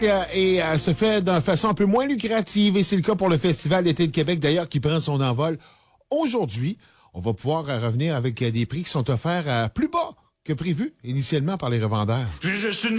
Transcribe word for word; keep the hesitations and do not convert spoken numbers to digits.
euh, et euh, se fait d'une façon un peu moins lucrative. Et c'est le cas pour le Festival d'été de Québec, d'ailleurs, qui prend son envol aujourd'hui. On va pouvoir euh, revenir avec euh, des prix qui sont offerts euh, plus bas que prévu initialement par les revendeurs. Je, je suis une